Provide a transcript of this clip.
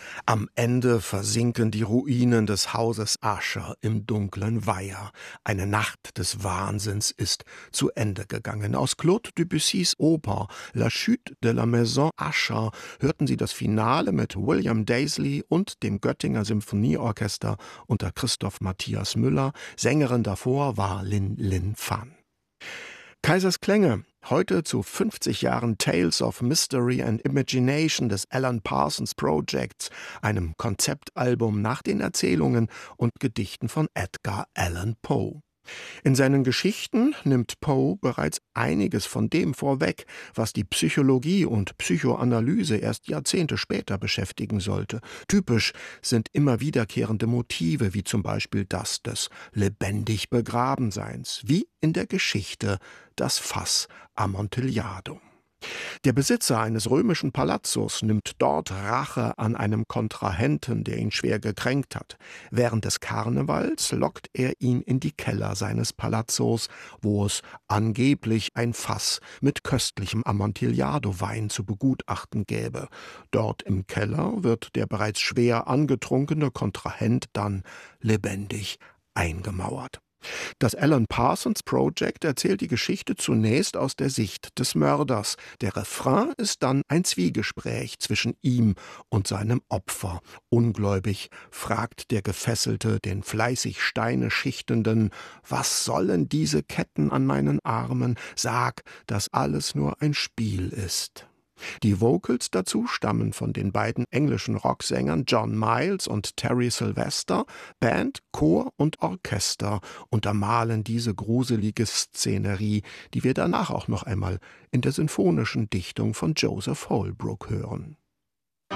Am Ende versinken die Ruinen des Hauses Usher im dunklen Weiher. Eine Nacht des Wahnsinns ist zu Ende gegangen. Aus Claude Debussys Oper La Chute de la Maison Usher hörten Sie das Finale mit William Daisley und dem Göttinger Symphonieorchester unter Christoph Matthias Müller. Sängerin davor war Lin Lin Fan. Kaisers Klänge, heute zu 50 Jahren Tales of Mystery and Imagination des Alan Parsons Projects, einem Konzeptalbum nach den Erzählungen und Gedichten von Edgar Allan Poe. In seinen Geschichten nimmt Poe bereits einiges von dem vorweg, was die Psychologie und Psychoanalyse erst Jahrzehnte später beschäftigen sollte. Typisch sind immer wiederkehrende Motive, wie zum Beispiel das des lebendig Begrabenseins, wie in der Geschichte Das Fass Amontillado. Der Besitzer eines römischen Palazzos nimmt dort Rache an einem Kontrahenten, der ihn schwer gekränkt hat. Während des Karnevals lockt er ihn in die Keller seines Palazzos, wo es angeblich ein Fass mit köstlichem Amontillado-Wein zu begutachten gäbe. Dort im Keller wird der bereits schwer angetrunkene Kontrahent dann lebendig eingemauert. Das Alan Parsons Project erzählt die Geschichte zunächst aus der Sicht des Mörders. Der Refrain ist dann ein Zwiegespräch zwischen ihm und seinem Opfer. Ungläubig fragt der Gefesselte den fleißig Steine schichtenden: Was sollen diese Ketten an meinen Armen? Sag, dass alles nur ein Spiel ist. Die Vocals dazu stammen von den beiden englischen Rocksängern John Miles und Terry Sylvester. Band, Chor und Orchester untermalen diese gruselige Szenerie, die wir danach auch noch einmal in der sinfonischen Dichtung von Joseph Holbrooke hören.